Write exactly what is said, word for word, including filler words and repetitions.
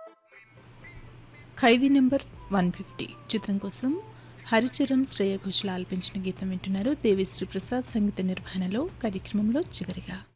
ఖైదీ number one fifty చిత్రం కోసం హరిచరణ్ శ్రేయ ఘోషాల్ ఆలపించిన గీతం వింటున్నారు. దేవిశ్రీ ప్రసాద్ సంగీత నిర్వహణలో. కార్యక్రమంలో చివరిగా